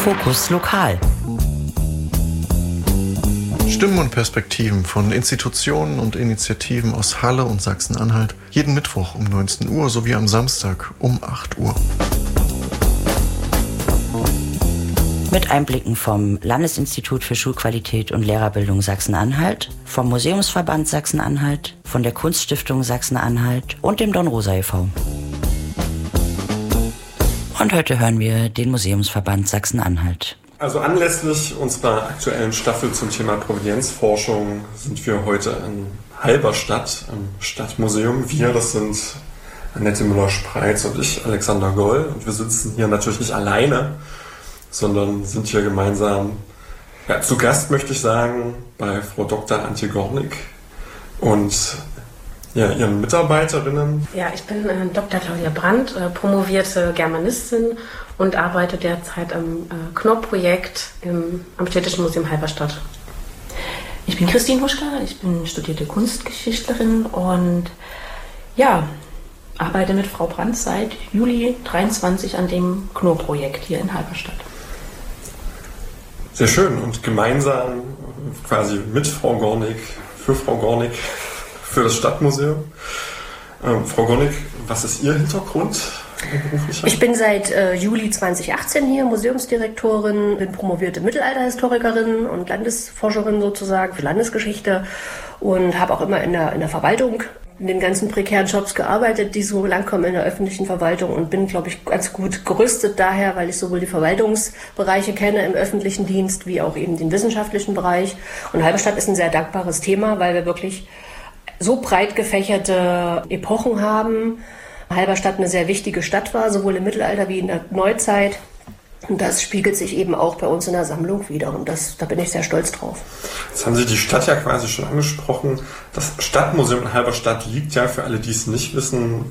Fokus Lokal. Stimmen und Perspektiven von Institutionen und Initiativen aus Halle und Sachsen-Anhalt. Jeden Mittwoch um 19 Uhr sowie am Samstag um 8 Uhr. Mit Einblicken vom Landesinstitut für Schulqualität und Lehrerbildung Sachsen-Anhalt, vom Museumsverband Sachsen-Anhalt, von der Kunststiftung Sachsen-Anhalt und dem Dornrosa e.V. Und heute hören wir den Museumsverband Sachsen-Anhalt. Also anlässlich unserer aktuellen Staffel zum Thema Provenienzforschung sind wir heute in Halberstadt im Stadtmuseum. Wir, das sind Annette Müller-Spreitz und ich, Alexander Goll. Und wir sitzen hier natürlich nicht alleine, sondern sind hier gemeinsam zu Gast, möchte ich sagen, bei Frau Dr. Antje Gornick und ihren Mitarbeiterinnen. Ja, ich bin Dr. Claudia Brandt, promovierte Germanistin und arbeite derzeit am Knorr-Projekt am Städtischen Museum Halberstadt. Ich bin Christine Huschka, ich bin studierte Kunstgeschichtlerin und arbeite mit Frau Brandt seit Juli 23 an dem Knorr-Projekt hier in Halberstadt. Sehr schön und gemeinsam quasi mit Frau Gornick, für das Stadtmuseum. Frau Gornick, was ist Ihr Hintergrund? Ich bin seit Juli 2018 hier Museumsdirektorin, bin promovierte Mittelalterhistorikerin und Landesforscherin sozusagen für Landesgeschichte und habe auch immer in der Verwaltung in den ganzen prekären Jobs gearbeitet, die so langkommen in der öffentlichen Verwaltung und bin, glaube ich, ganz gut gerüstet daher, weil ich sowohl die Verwaltungsbereiche kenne im öffentlichen Dienst wie auch eben den wissenschaftlichen Bereich. Und Halberstadt ist ein sehr dankbares Thema, weil wir wirklich so breit gefächerte Epochen haben. Halberstadt eine sehr wichtige Stadt war, sowohl im Mittelalter wie in der Neuzeit. Und das spiegelt sich eben auch bei uns in der Sammlung wieder. Und da bin ich sehr stolz drauf. Jetzt haben Sie die Stadt ja quasi schon angesprochen. Das Stadtmuseum in Halberstadt liegt ja, für alle, die es nicht wissen,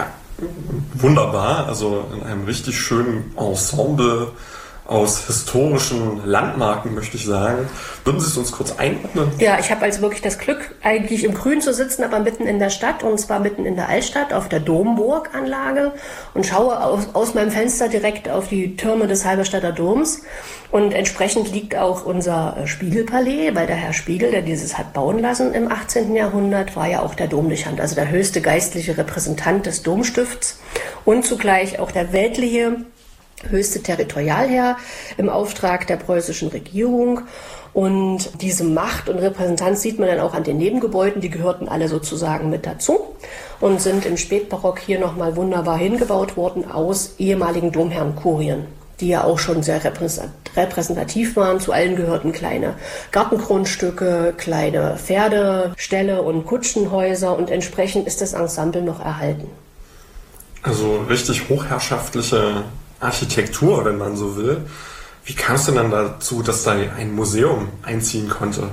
wunderbar. Also in einem richtig schönen Ensemble aus historischen Landmarken, möchte ich sagen. Würden Sie es uns kurz einordnen? Ja, ich habe also wirklich das Glück, eigentlich im Grün zu sitzen, aber mitten in der Stadt, und zwar mitten in der Altstadt auf der Domburganlage und schaue aus meinem Fenster direkt auf die Türme des Halberstadter Doms. Und entsprechend liegt auch unser Spiegelpalais, weil der Herr Spiegel, der dieses hat bauen lassen im 18. Jahrhundert, war ja auch der Domdechant, also der höchste geistliche Repräsentant des Domstifts und zugleich auch der weltliche höchste Territorialherr im Auftrag der preußischen Regierung. Und diese Macht und Repräsentanz sieht man dann auch an den Nebengebäuden. Die gehörten alle sozusagen mit dazu und sind im Spätbarock hier nochmal wunderbar hingebaut worden aus ehemaligen Domherrenkurien, die ja auch schon sehr repräsentativ waren. Zu allen gehörten kleine Gartengrundstücke, kleine Pferdeställe und Kutschenhäuser und entsprechend ist das Ensemble noch erhalten. Also richtig hochherrschaftliche Architektur, wenn man so will. Wie kam es denn dann dazu, dass da ein Museum einziehen konnte?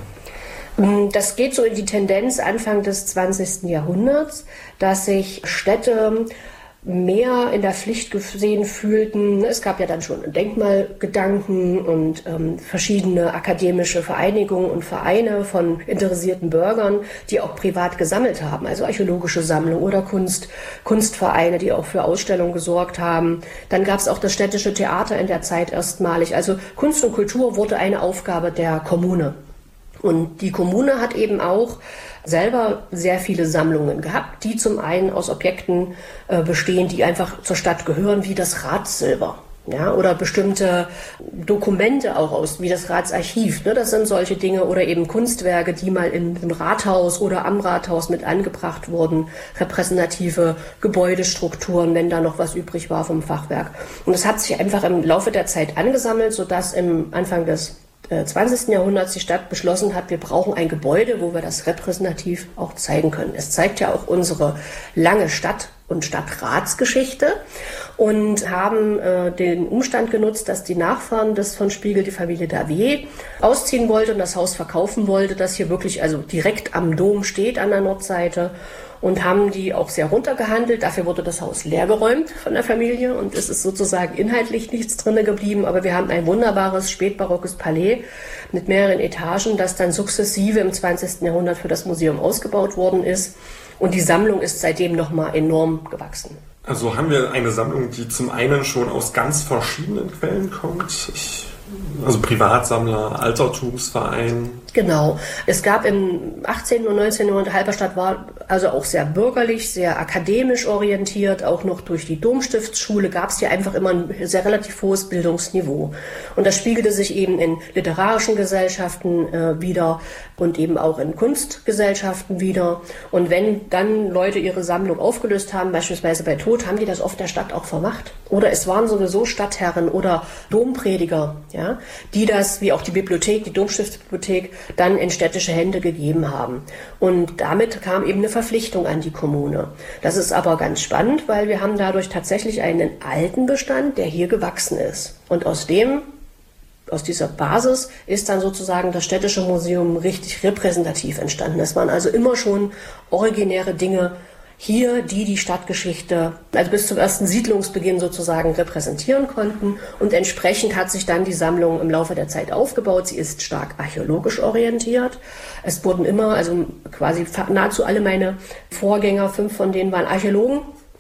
Das geht so in die Tendenz Anfang des 20. Jahrhunderts, dass sich Städte mehr in der Pflicht gesehen fühlten. Es gab ja dann schon Denkmalgedanken und verschiedene akademische Vereinigungen und Vereine von interessierten Bürgern, die auch privat gesammelt haben, also archäologische Sammlungen oder Kunstvereine, die auch für Ausstellungen gesorgt haben. Dann gab es auch das städtische Theater in der Zeit erstmalig. Also Kunst und Kultur wurde eine Aufgabe der Kommune. Und die Kommune hat eben auch selber sehr viele Sammlungen gehabt, die zum einen aus Objekten bestehen, die einfach zur Stadt gehören, wie das Ratssilber. Ja, oder bestimmte Dokumente auch wie das Ratsarchiv. Ne, das sind solche Dinge oder eben Kunstwerke, die mal im Rathaus oder am Rathaus mit angebracht wurden. Repräsentative Gebäudestrukturen, wenn da noch was übrig war vom Fachwerk. Und das hat sich einfach im Laufe der Zeit angesammelt, sodass im Anfang des 20. Jahrhunderts die Stadt beschlossen hat, wir brauchen ein Gebäude, wo wir das repräsentativ auch zeigen können. Es zeigt ja auch unsere lange Stadt- und Stadtratsgeschichte und haben den Umstand genutzt, dass die Nachfahren des von Spiegel, die Familie Davier, ausziehen wollte und das Haus verkaufen wollte, das hier wirklich also direkt am Dom steht an der Nordseite. Und haben die auch sehr runtergehandelt. Dafür wurde das Haus leergeräumt von der Familie und es ist sozusagen inhaltlich nichts drin geblieben. Aber wir haben ein wunderbares spätbarockes Palais mit mehreren Etagen, das dann sukzessive im 20. Jahrhundert für das Museum ausgebaut worden ist. Und die Sammlung ist seitdem nochmal enorm gewachsen. Also haben wir eine Sammlung, die zum einen schon aus ganz verschiedenen Quellen kommt. Also Privatsammler, Altertumsverein. Genau. Es gab im 18. und 19. Jahrhundert, Halberstadt war also auch sehr bürgerlich, sehr akademisch orientiert. Auch noch durch die Domstiftsschule gab es hier einfach immer ein sehr relativ hohes Bildungsniveau. Und das spiegelte sich eben in literarischen Gesellschaften wieder und eben auch in Kunstgesellschaften wieder. Und wenn dann Leute ihre Sammlung aufgelöst haben, beispielsweise bei Tod, haben die das oft der Stadt auch vermacht. Oder es waren sowieso Stadtherren oder Domprediger, ja, die das, wie auch die Bibliothek, die Domstiftsbibliothek, dann in städtische Hände gegeben haben. Und damit kam eben eine Verpflichtung an die Kommune. Das ist aber ganz spannend, weil wir haben dadurch tatsächlich einen alten Bestand, der hier gewachsen ist. Und aus dieser Basis ist dann sozusagen das Städtische Museum richtig repräsentativ entstanden. Es waren also immer schon originäre Dinge hier, die Stadtgeschichte, also bis zum ersten Siedlungsbeginn sozusagen repräsentieren konnten. Und entsprechend hat sich dann die Sammlung im Laufe der Zeit aufgebaut. Sie ist stark archäologisch orientiert. Es wurden immer, also quasi nahezu alle meine Vorgänger, 5 von denen waren Archäologen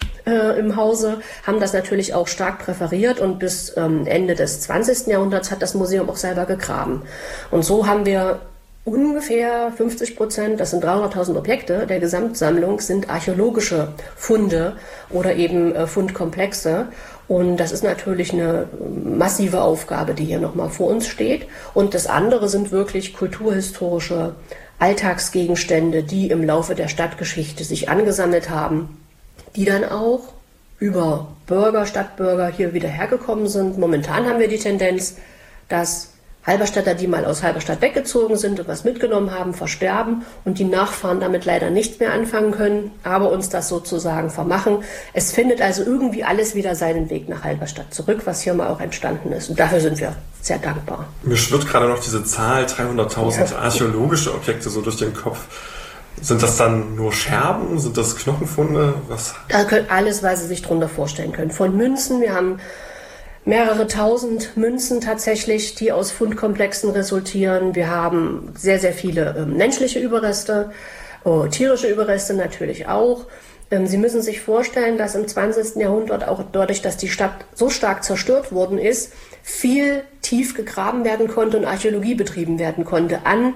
im Hause, haben das natürlich auch stark präferiert und bis Ende des 20. Jahrhunderts hat das Museum auch selber gegraben. Und so haben wir ungefähr 50%, das sind 300.000 Objekte der Gesamtsammlung, sind archäologische Funde oder eben Fundkomplexe. Und das ist natürlich eine massive Aufgabe, die hier nochmal vor uns steht. Und das andere sind wirklich kulturhistorische Alltagsgegenstände, die im Laufe der Stadtgeschichte sich angesammelt haben, die dann auch über Stadtbürger hier wieder hergekommen sind. Momentan haben wir die Tendenz, dass Halberstädter, die mal aus Halberstadt weggezogen sind und was mitgenommen haben, versterben und die Nachfahren damit leider nichts mehr anfangen können, aber uns das sozusagen vermachen. Es findet also irgendwie alles wieder seinen Weg nach Halberstadt zurück, was hier mal auch entstanden ist. Und dafür sind wir sehr dankbar. Mir schwirrt gerade noch diese Zahl, 300.000 archäologische Objekte so durch den Kopf. Sind das dann nur Scherben? Sind das Knochenfunde? Was? Da können alles, was Sie sich darunter vorstellen können. Von Münzen, wir haben mehrere tausend Münzen tatsächlich, die aus Fundkomplexen resultieren. Wir haben sehr, sehr viele menschliche Überreste, tierische Überreste natürlich auch. Sie müssen sich vorstellen, dass im 20. Jahrhundert auch dadurch, dass die Stadt so stark zerstört worden ist, viel tief gegraben werden konnte und Archäologie betrieben werden konnte an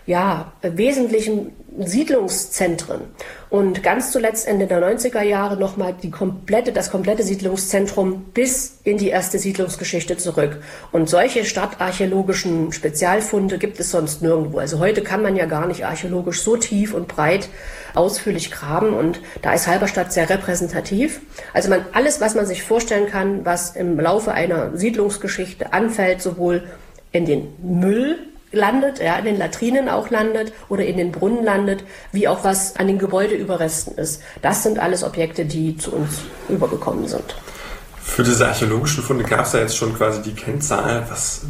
wesentlichen Siedlungszentren. Und ganz zuletzt Ende der 90er Jahre nochmal das komplette Siedlungszentrum bis in die erste Siedlungsgeschichte zurück. Und solche stadtarchäologischen Spezialfunde gibt es sonst nirgendwo. Also heute kann man ja gar nicht archäologisch so tief und breit ausführlich graben und da ist Halberstadt sehr repräsentativ. Also alles, was man sich vorstellen kann, was im Laufe einer Siedlungsgeschichte anfällt, sowohl in den Müll landet, in den Latrinen auch landet oder in den Brunnen landet, wie auch was an den Gebäudeüberresten ist. Das sind alles Objekte, die zu uns übergekommen sind. Für diese archäologischen Funde gab es ja jetzt schon quasi die Kennzahl.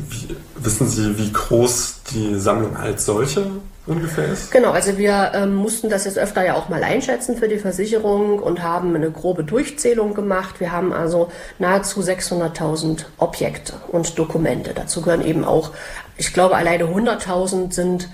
Wissen Sie, wie groß die Sammlung als solche ungefähr ist? Genau, also wir mussten das jetzt öfter ja auch mal einschätzen für die Versicherung und haben eine grobe Durchzählung gemacht. Wir haben also nahezu 600.000 Objekte und Dokumente. Dazu gehören eben auch, ich glaube, alleine 100.000 sind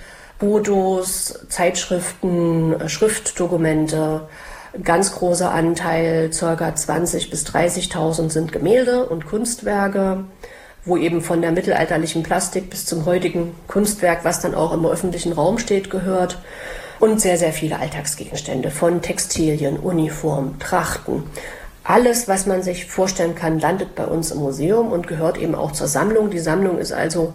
Fotos, Zeitschriften, Schriftdokumente. Ganz großer Anteil, ca. 20.000 bis 30.000 sind Gemälde und Kunstwerke, wo eben von der mittelalterlichen Plastik bis zum heutigen Kunstwerk, was dann auch im öffentlichen Raum steht, gehört. Und sehr, sehr viele Alltagsgegenstände von Textilien, Uniformen, Trachten. Alles, was man sich vorstellen kann, landet bei uns im Museum und gehört eben auch zur Sammlung. Die Sammlung ist also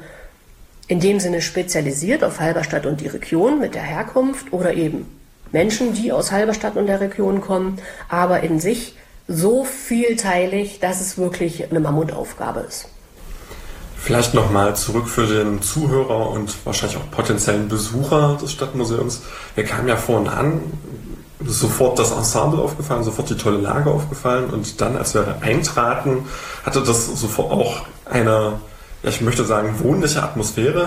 in dem Sinne spezialisiert auf Halberstadt und die Region mit der Herkunft oder eben Menschen, die aus Halberstadt und der Region kommen, aber in sich so vielteilig, dass es wirklich eine Mammutaufgabe ist. Vielleicht nochmal zurück für den Zuhörer und wahrscheinlich auch potenziellen Besucher des Stadtmuseums. Wir kamen ja vorhin an, sofort das Ensemble aufgefallen, sofort die tolle Lage aufgefallen und dann, als wir eintraten, hatte das sofort auch eine, ich möchte sagen, wohnliche Atmosphäre,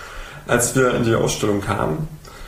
als wir in die Ausstellung kamen.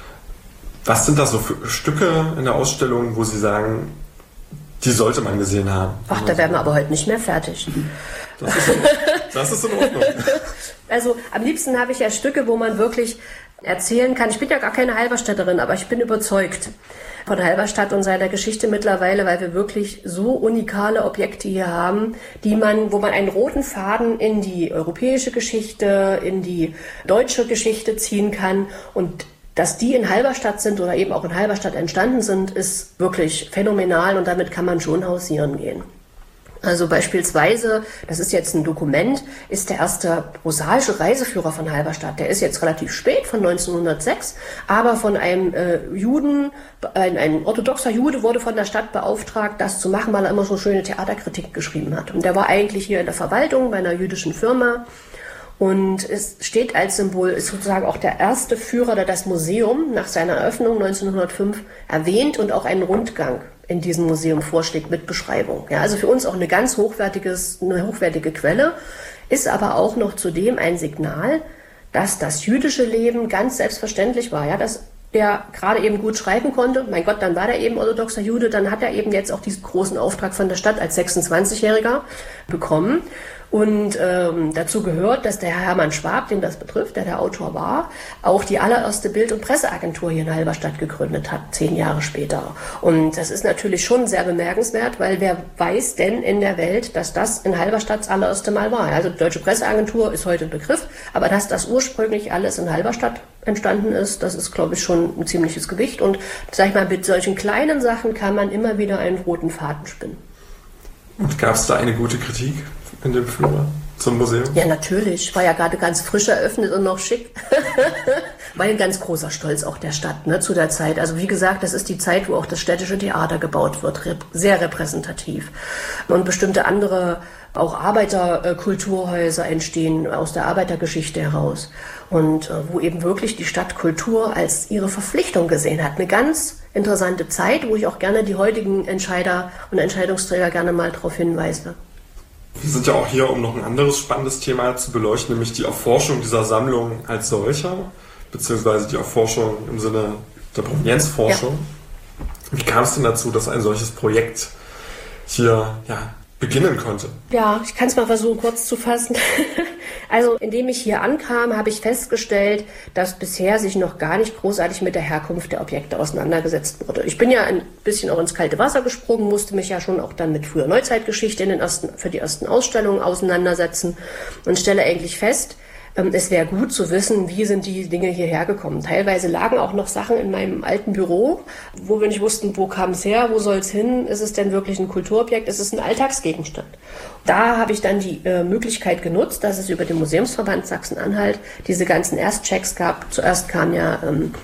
Was sind da so für Stücke in der Ausstellung, wo Sie sagen, die sollte man gesehen haben? Ach, da wären wir aber heute nicht mehr fertig. Das ist in Ordnung. Also am liebsten habe ich ja Stücke, wo man wirklich erzählen kann. Ich bin ja gar keine Halberstädterin, aber ich bin überzeugt von Halberstadt und seiner Geschichte mittlerweile, weil wir wirklich so unikale Objekte hier haben, wo man einen roten Faden in die europäische Geschichte, in die deutsche Geschichte ziehen kann. Und dass die in Halberstadt sind oder eben auch in Halberstadt entstanden sind, ist wirklich phänomenal und damit kann man schon hausieren gehen. Also beispielsweise, das ist jetzt ein Dokument, ist der erste prosaische Reiseführer von Halberstadt. Der ist jetzt relativ spät, von 1906, aber von einem Juden, ein orthodoxer Jude wurde von der Stadt beauftragt, das zu machen, weil er immer so schöne Theaterkritik geschrieben hat. Und der war eigentlich hier in der Verwaltung bei einer jüdischen Firma. Und es steht als Symbol, ist sozusagen auch der erste Führer, der das Museum nach seiner Eröffnung 1905 erwähnt und auch einen Rundgang in diesem Museum vorschlägt mit Beschreibung. Ja, also für uns auch eine ganz hochwertige Quelle, ist aber auch noch zudem ein Signal, dass das jüdische Leben ganz selbstverständlich war. Ja, dass der gerade eben gut schreiben konnte. Mein Gott, dann war der eben orthodoxer Jude, dann hat er eben jetzt auch diesen großen Auftrag von der Stadt als 26-Jähriger bekommen. Und dazu gehört, dass der Herr Hermann Schwab, den das betrifft, der Autor war, auch die allererste Bild- und Presseagentur hier in Halberstadt gegründet hat, 10 Jahre später. Und das ist natürlich schon sehr bemerkenswert, weil wer weiß denn in der Welt, dass das in Halberstadt das allererste Mal war. Also die Deutsche Presseagentur ist heute ein Begriff, aber dass das ursprünglich alles in Halberstadt entstanden ist, das ist, glaube ich, schon ein ziemliches Gewicht. Und sag ich mal, mit solchen kleinen Sachen kann man immer wieder einen roten Faden spinnen. Und gab es da eine gute Kritik in dem Führer zum Museum? Ja, natürlich. War ja gerade ganz frisch eröffnet und noch schick. War ein ganz großer Stolz auch der Stadt, ne, zu der Zeit. Also wie gesagt, das ist die Zeit, wo auch das städtische Theater gebaut wird. Sehr repräsentativ. Und bestimmte andere, auch Arbeiterkulturhäuser entstehen aus der Arbeitergeschichte heraus. Und wo eben wirklich die Stadt Kultur als ihre Verpflichtung gesehen hat. Eine ganz interessante Zeit, wo ich auch gerne die heutigen Entscheider und Entscheidungsträger gerne mal darauf hinweise. Wir sind ja auch hier, um noch ein anderes spannendes Thema zu beleuchten, nämlich die Erforschung dieser Sammlung als solcher, beziehungsweise die Erforschung im Sinne der Provenienzforschung. Ja. Wie kam es denn dazu, dass ein solches Projekt hier beginnen konnte? Ja, ich kann es mal versuchen, kurz zu fassen. Also, indem ich hier ankam, habe ich festgestellt, dass bisher sich noch gar nicht großartig mit der Herkunft der Objekte auseinandergesetzt wurde. Ich bin ja ein bisschen auch ins kalte Wasser gesprungen, musste mich ja schon auch dann mit früher Neuzeitgeschichte für die ersten Ausstellungen auseinandersetzen und stelle eigentlich fest, es wäre gut zu wissen, wie sind die Dinge hierher gekommen. Teilweise lagen auch noch Sachen in meinem alten Büro, wo wir nicht wussten, wo kam es her, wo soll es hin, ist es denn wirklich ein Kulturobjekt, ist es ein Alltagsgegenstand. Da habe ich dann die Möglichkeit genutzt, dass es über den Museumsverband Sachsen-Anhalt diese ganzen Erstchecks gab. Zuerst kam ja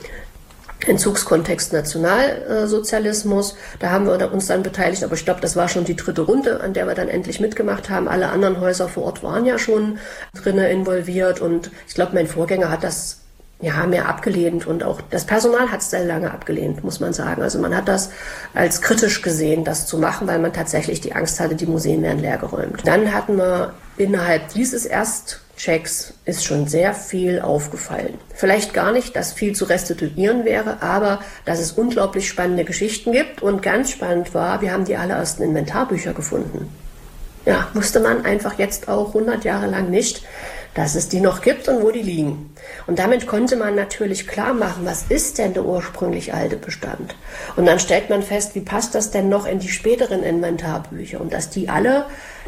Entzugskontext Nationalsozialismus. Da haben wir uns dann beteiligt, aber ich glaube, das war schon die 3. Runde, an der wir dann endlich mitgemacht haben. Alle anderen Häuser vor Ort waren ja schon drinnen involviert und ich glaube, mein Vorgänger hat das mehr abgelehnt und auch das Personal hat es sehr lange abgelehnt, muss man sagen. Also man hat das als kritisch gesehen, das zu machen, weil man tatsächlich die Angst hatte, die Museen wären leergeräumt. Dann hatten wir innerhalb dieses Erstchecks ist schon sehr viel aufgefallen. Vielleicht gar nicht, dass viel zu restituieren wäre, aber dass es unglaublich spannende Geschichten gibt und ganz spannend war, wir haben die allerersten Inventarbücher gefunden. Ja, wusste man einfach jetzt auch 100 Jahre lang nicht, dass es die noch gibt und wo die liegen. Und damit konnte man natürlich klar machen, was ist denn der ursprünglich alte Bestand? Und dann stellt man fest, wie passt das denn noch in die späteren Inventarbücher? Und dass die alle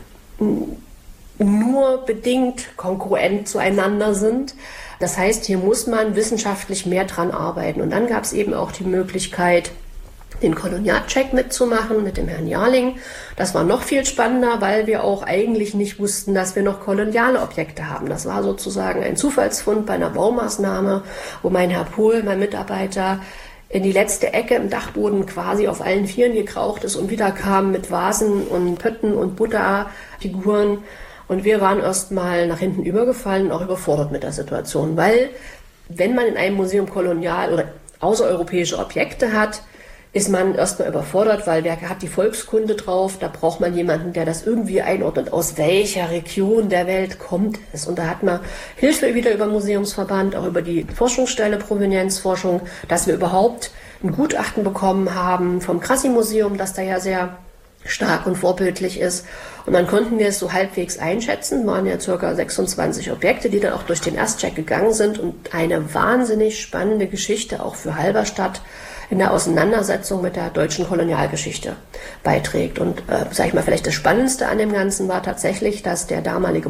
nur bedingt kongruent zueinander sind. Das heißt, hier muss man wissenschaftlich mehr dran arbeiten. Und dann gab es eben auch die Möglichkeit, den Kolonialcheck mitzumachen mit dem Herrn Jarling. Das war noch viel spannender, weil wir auch eigentlich nicht wussten, dass wir noch koloniale Objekte haben. Das war sozusagen ein Zufallsfund bei einer Baumaßnahme, wo mein Herr Pohl, mein Mitarbeiter, in die letzte Ecke im Dachboden quasi auf allen Vieren gekraucht ist und wieder kam mit Vasen und Pötten und Buddha-Figuren. Und wir waren erst mal nach hinten übergefallen und auch überfordert mit der Situation, weil wenn man in einem Museum kolonial oder außereuropäische Objekte hat, ist man erstmal überfordert, weil wer hat die Volkskunde drauf? Da braucht man jemanden, der das irgendwie einordnet, aus welcher Region der Welt kommt es. Und da hat man Hilfe wieder über den Museumsverband, auch über die Forschungsstelle Provenienzforschung, dass wir überhaupt ein Gutachten bekommen haben vom Krassi-Museum, das da ja sehr stark und vorbildlich ist. Und dann konnten wir es so halbwegs einschätzen, waren ja ca. 26 Objekte, die dann auch durch den Erstcheck gegangen sind und eine wahnsinnig spannende Geschichte auch für Halberstadt in der Auseinandersetzung mit der deutschen Kolonialgeschichte beiträgt. Und vielleicht das Spannendste an dem Ganzen war tatsächlich, dass der damalige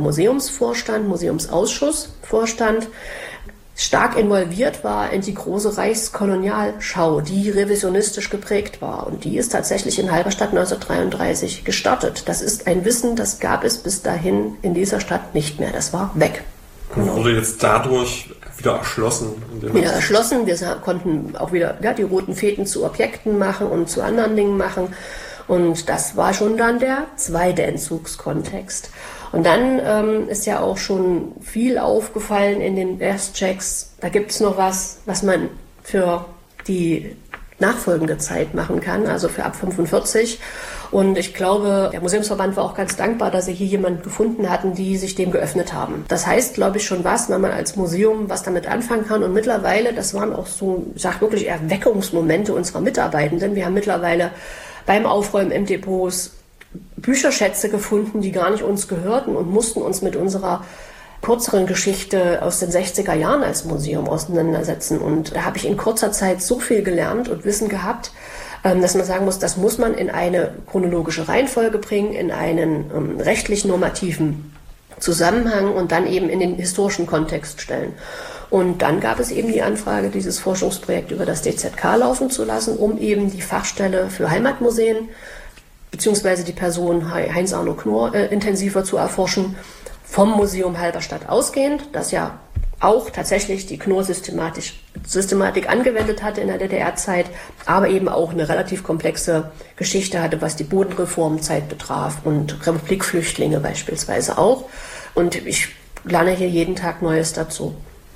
Museumsausschussvorstand stark involviert war in die große Reichskolonialschau, die revisionistisch geprägt war. Und die ist tatsächlich in Halberstadt 1933 gestartet. Das ist ein Wissen, das gab es bis dahin in dieser Stadt nicht mehr. Das war weg. Und wurde jetzt dadurch wieder erschlossen? Wieder erschlossen. Wir konnten auch wieder die roten Fäden zu Objekten machen und zu anderen Dingen machen. Und das war schon dann der zweite Entzugskontext. Und dann ist ja auch schon viel aufgefallen in den Erstchecks. Da gibt es noch was man für die nachfolgende Zeit machen kann, also für ab 45. Und ich glaube, der Museumsverband war auch ganz dankbar, dass sie hier jemanden gefunden hatten, die sich dem geöffnet haben. Das heißt, glaube ich, schon was, wenn man als Museum was damit anfangen kann. Und mittlerweile, das waren auch so, ich sage wirklich Erweckungsmomente unserer Mitarbeitenden. Wir haben mittlerweile beim Aufräumen im Depots Bücherschätze gefunden, die gar nicht uns gehörten und mussten uns mit unserer kürzeren Geschichte aus den 60er Jahren als Museum auseinandersetzen. Und da habe ich in kurzer Zeit so viel gelernt und Wissen gehabt, dass man sagen muss, das muss man in eine chronologische Reihenfolge bringen, in einen rechtlich-normativen Zusammenhang und dann eben in den historischen Kontext stellen. Und dann gab es eben die Anfrage, dieses Forschungsprojekt über das DZK laufen zu lassen, um eben die Fachstelle für Heimatmuseen beziehungsweise die Person Heinz-Arno Knorr intensiver zu erforschen, vom Museum Halberstadt ausgehend, das ja auch tatsächlich die Knorr-Systematik angewendet hatte in der DDR-Zeit, aber eben auch eine relativ komplexe Geschichte hatte, was die Bodenreformzeit betraf und Republikflüchtlinge beispielsweise auch. Und ich lerne hier jeden Tag Neues dazu.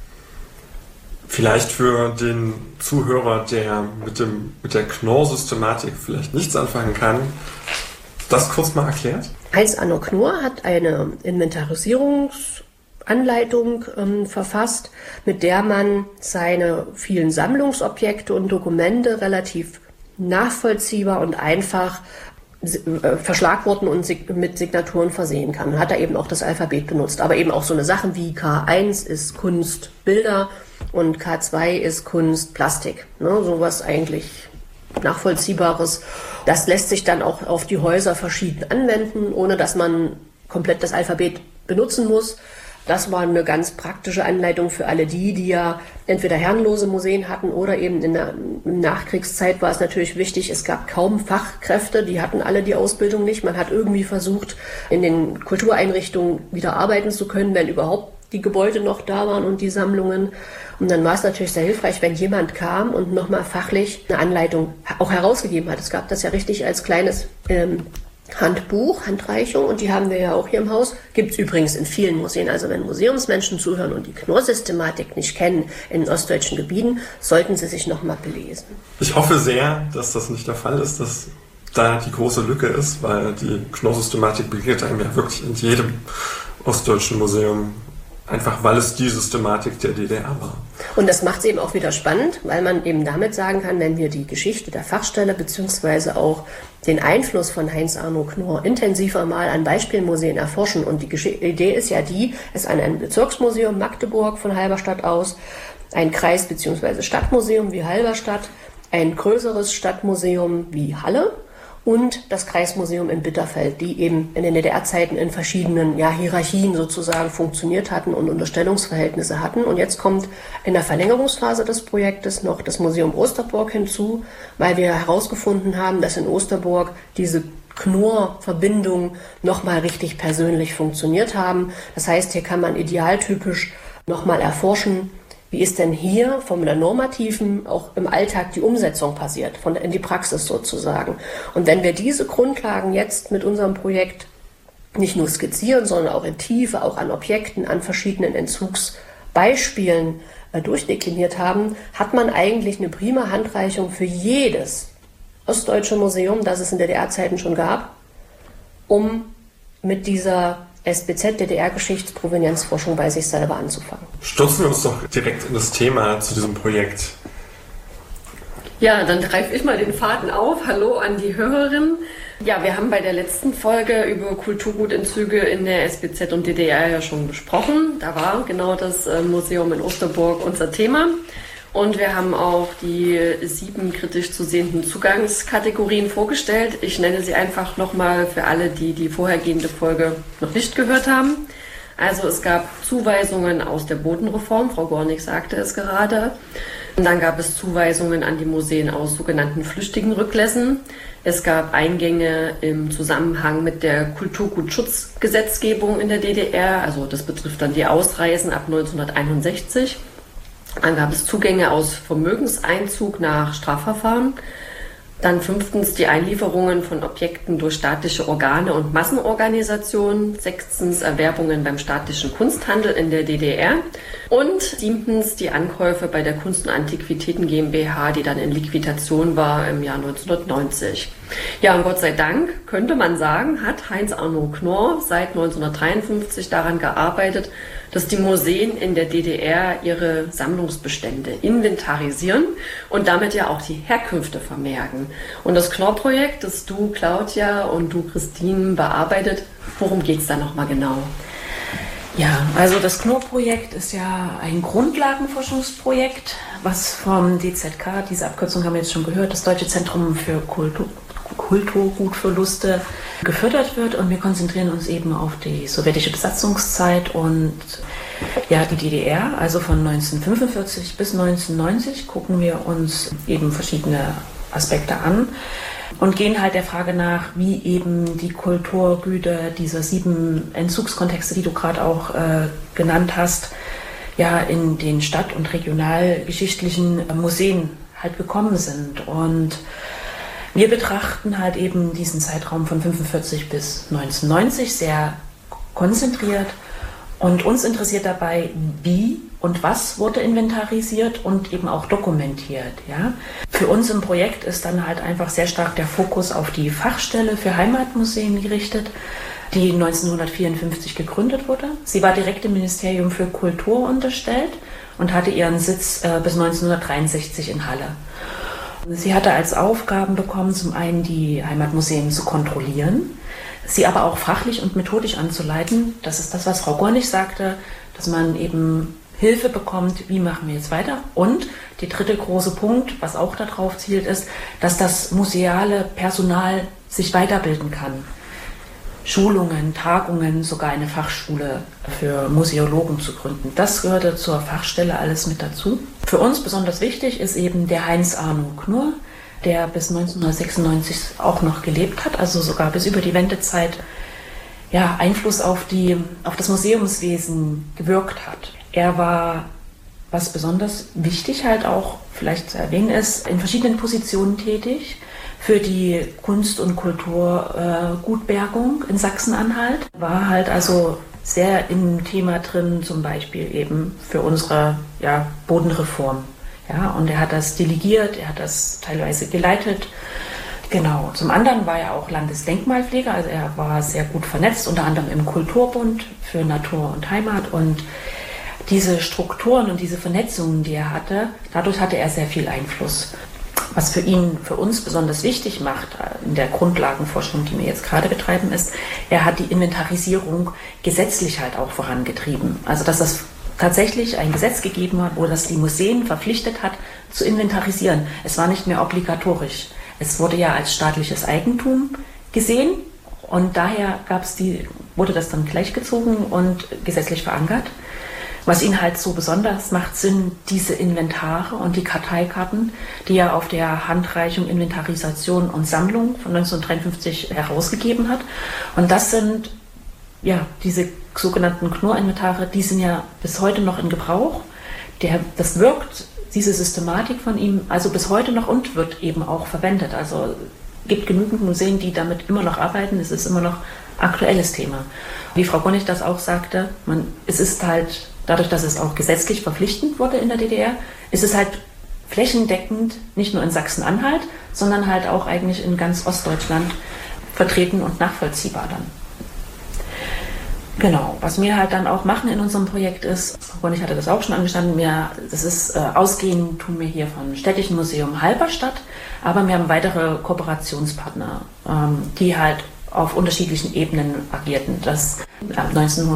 Vielleicht für den Zuhörer, der mit der Knorr-Systematik vielleicht nichts anfangen kann, das kurz mal erklärt? Heinz-Arno Knorr hat eine Inventarisierungsanleitung verfasst, mit der man seine vielen Sammlungsobjekte und Dokumente relativ nachvollziehbar und einfach Verschlagworten und mit Signaturen versehen kann. Hat er eben auch das Alphabet benutzt, aber eben auch so eine Sachen wie K1 ist Kunst, Bilder und K2 ist Kunst, Plastik. Ne, sowas eigentlich Nachvollziehbares. Das lässt sich dann auch auf die Häuser verschieden anwenden, ohne dass man komplett das Alphabet benutzen muss. Das war eine ganz praktische Anleitung für alle die ja entweder herrenlose Museen hatten oder eben in der Nachkriegszeit war es natürlich wichtig, es gab kaum Fachkräfte, die hatten alle die Ausbildung nicht. Man hat irgendwie versucht, in den Kultureinrichtungen wieder arbeiten zu können, wenn überhaupt die Gebäude noch da waren und die Sammlungen. Und dann war es natürlich sehr hilfreich, wenn jemand kam und nochmal fachlich eine Anleitung auch herausgegeben hat. Es gab das ja richtig als kleines Handbuch, Handreichung, und die haben wir ja auch hier im Haus. Gibt es übrigens in vielen Museen. Also wenn Museumsmenschen zuhören und die Knorr-Systematik nicht kennen in ostdeutschen Gebieten, sollten sie sich nochmal belesen. Ich hoffe sehr, dass das nicht der Fall ist, dass da die große Lücke ist, weil die Knorr-Systematik begegnet einem ja wirklich in jedem ostdeutschen Museum. Einfach weil es die Systematik der DDR war. Und das macht es eben auch wieder spannend, weil man eben damit sagen kann, wenn wir die Geschichte der Fachstelle beziehungsweise auch den Einfluss von Heinz-Arno Knorr intensiver mal an Beispielmuseen erforschen. Und die Idee ist ja die, es an ein Bezirksmuseum Magdeburg von Halberstadt aus, ein Kreis- beziehungsweise Stadtmuseum wie Halberstadt, ein größeres Stadtmuseum wie Halle und das Kreismuseum in Bitterfeld, die eben in den DDR-Zeiten in verschiedenen Hierarchien sozusagen funktioniert hatten und Unterstellungsverhältnisse hatten. Und jetzt kommt in der Verlängerungsphase des Projektes noch das Museum Osterburg hinzu, weil wir herausgefunden haben, dass in Osterburg diese Knorr-Verbindungen nochmal richtig persönlich funktioniert haben. Das heißt, hier kann man idealtypisch nochmal erforschen, wie ist denn hier von der normativen auch im Alltag die Umsetzung passiert, in die Praxis sozusagen. Und wenn wir diese Grundlagen jetzt mit unserem Projekt nicht nur skizzieren, sondern auch in Tiefe, auch an Objekten, an verschiedenen Entzugsbeispielen durchdekliniert haben, hat man eigentlich eine prima Handreichung für jedes ostdeutsche Museum, das es in DDR-Zeiten schon gab, um mit dieser SBZ, DDR-Geschichtsprovenienzforschung bei sich selber anzufangen. Stürzen wir uns doch direkt in das Thema zu diesem Projekt. Ja, dann greife ich mal den Faden auf. Hallo an die Hörerin. Ja, wir haben bei der letzten Folge über Kulturgutentzüge in der SBZ und DDR ja schon besprochen. Da war genau das Museum in Osterburg unser Thema. Und wir haben auch die 7 kritisch zu sehenden Zugangskategorien vorgestellt. Ich nenne sie einfach nochmal für alle, die die vorhergehende Folge noch nicht gehört haben. Also es gab Zuweisungen aus der Bodenreform, Frau Gornig sagte es gerade. Und dann gab es Zuweisungen an die Museen aus sogenannten flüchtigen Rücklässen. Es gab Eingänge im Zusammenhang mit der Kulturgutschutzgesetzgebung in der DDR. Also das betrifft dann die Ausreisen ab 1961. Dann gab es Zugänge aus Vermögenseinzug nach Strafverfahren. Dann 5. die Einlieferungen von Objekten durch staatliche Organe und Massenorganisationen. 6. Erwerbungen beim staatlichen Kunsthandel in der DDR. Und 7. die Ankäufe bei der Kunst- und Antiquitäten GmbH, die dann in Liquidation war im Jahr 1990. Ja, und Gott sei Dank, könnte man sagen, hat Heinz-Arno Knorr seit 1953 daran gearbeitet, dass die Museen in der DDR ihre Sammlungsbestände inventarisieren und damit ja auch die Herkünfte vermerken. Und das Knorr-Projekt, das du, Claudia, und du, Christine, bearbeitet, worum geht es da nochmal genau? Ja, also das Knorr-Projekt ist ja ein Grundlagenforschungsprojekt, was vom DZK, diese Abkürzung haben wir jetzt schon gehört, das Deutsche Zentrum für Kulturgutverluste, gefördert wird, und wir konzentrieren uns eben auf die sowjetische Besatzungszeit und ja, die DDR, also von 1945 bis 1990 gucken wir uns eben verschiedene Aspekte an und gehen halt der Frage nach, wie eben die Kulturgüter dieser 7 Entzugskontexte, die du gerade auch genannt hast, ja in den stadt- und regionalgeschichtlichen Museen halt gekommen sind. Und wir betrachten halt eben diesen Zeitraum von 1945 bis 1990 sehr konzentriert, und uns interessiert dabei, wie und was wurde inventarisiert und eben auch dokumentiert. Ja? Für uns im Projekt ist dann halt einfach sehr stark der Fokus auf die Fachstelle für Heimatmuseen gerichtet, die 1954 gegründet wurde. Sie war direkt dem Ministerium für Kultur unterstellt und hatte ihren Sitz bis 1963 in Halle. Sie hatte als Aufgaben bekommen, zum einen die Heimatmuseen zu kontrollieren, sie aber auch fachlich und methodisch anzuleiten. Das ist das, was Frau Gornig sagte, dass man eben Hilfe bekommt, wie machen wir jetzt weiter. Und der dritte große Punkt, was auch darauf zielt, ist, dass das museale Personal sich weiterbilden kann. Schulungen, Tagungen, sogar eine Fachschule für Museologen zu gründen. Das gehörte zur Fachstelle alles mit dazu. Für uns besonders wichtig ist eben der Heinz-Arno Knorr, der bis 1996 auch noch gelebt hat, also sogar bis über die Wendezeit ja, Einfluss auf das Museumswesen gewirkt hat. Er war, was besonders wichtig halt auch vielleicht zu erwähnen ist, in verschiedenen Positionen tätig für die Kunst- und Kulturgutbergung in Sachsen-Anhalt. War halt also sehr im Thema drin, zum Beispiel eben für unsere Bodenreform. Ja, und er hat das delegiert, er hat das teilweise geleitet. Genau. Zum anderen war er auch Landesdenkmalpfleger, also er war sehr gut vernetzt, unter anderem im Kulturbund für Natur und Heimat. Und diese Strukturen und diese Vernetzungen, die er hatte, dadurch hatte er sehr viel Einfluss. Was für uns besonders wichtig macht in der Grundlagenforschung, die wir jetzt gerade betreiben, ist, er hat die Inventarisierung gesetzlich halt auch vorangetrieben. Also dass das tatsächlich ein Gesetz gegeben hat, wo das die Museen verpflichtet hat, zu inventarisieren. Es war nicht mehr obligatorisch. Es wurde ja als staatliches Eigentum gesehen und daher wurde das dann gleichgezogen und gesetzlich verankert. Was ihn halt so besonders macht, sind diese Inventare und die Karteikarten, die er auf der Handreichung Inventarisation und Sammlung von 1953 herausgegeben hat. Und das sind diese sogenannten Knorr-Inventare, die sind ja bis heute noch in Gebrauch. Das wirkt, diese Systematik von ihm, also bis heute noch und wird eben auch verwendet. Also gibt genügend Museen, die damit immer noch arbeiten. Es ist immer noch aktuelles Thema. Wie Frau Gornig das auch sagte, es ist halt, dadurch, dass es auch gesetzlich verpflichtend wurde in der DDR, ist es halt flächendeckend, nicht nur in Sachsen-Anhalt, sondern halt auch eigentlich in ganz Ostdeutschland vertreten und nachvollziehbar dann. Genau, was wir halt dann auch machen in unserem Projekt ist, und ich hatte das auch schon angestanden, das ist ausgehend tun wir hier vom Städtischen Museum Halberstadt, aber wir haben weitere Kooperationspartner, die halt auf unterschiedlichen Ebenen agierten. Ab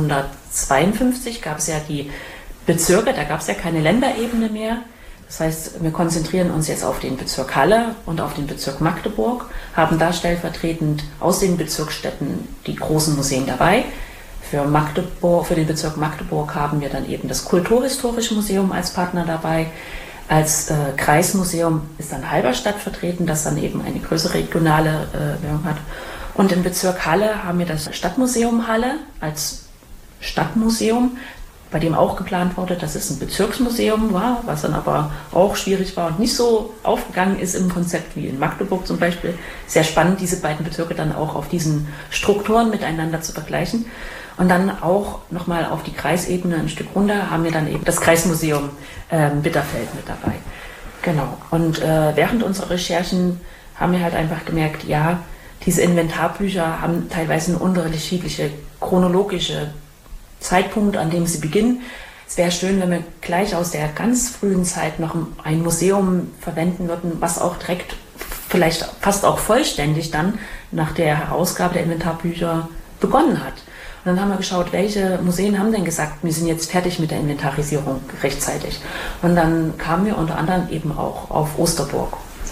1952 gab es ja die Bezirke, da gab es ja keine Länderebene mehr. Das heißt, wir konzentrieren uns jetzt auf den Bezirk Halle und auf den Bezirk Magdeburg, haben da stellvertretend aus den Bezirksstädten die großen Museen dabei. Für den Bezirk Magdeburg haben wir dann eben das Kulturhistorische Museum als Partner dabei. Als Kreismuseum ist dann Halberstadt vertreten, das dann eben eine größere regionale Wirkung hat. Und im Bezirk Halle haben wir das Stadtmuseum Halle als Stadtmuseum, bei dem auch geplant wurde, dass es ein Bezirksmuseum war, was dann aber auch schwierig war und nicht so aufgegangen ist im Konzept wie in Magdeburg zum Beispiel. Sehr spannend, diese beiden Bezirke dann auch auf diesen Strukturen miteinander zu vergleichen. Und dann auch nochmal auf die Kreisebene ein Stück runter haben wir dann eben das Kreismuseum Bitterfeld mit dabei. Genau. Und während unserer Recherchen haben wir halt einfach gemerkt, ja, diese Inventarbücher haben teilweise eine unterschiedliche chronologische Zeitpunkt, an dem sie beginnen. Es wäre schön, wenn wir gleich aus der ganz frühen Zeit noch ein Museum verwenden würden, was auch direkt, vielleicht fast auch vollständig dann nach der Herausgabe der Inventarbücher begonnen hat. Und dann haben wir geschaut, welche Museen haben denn gesagt, wir sind jetzt fertig mit der Inventarisierung rechtzeitig. Und dann kamen wir unter anderem eben auch auf Osterburg.